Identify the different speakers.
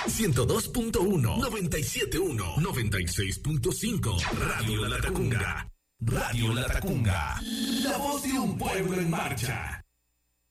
Speaker 1: 102.1, 97.1, 96.5. Radio La Tacunga. Radio La Tacunga. La voz de un pueblo en marcha.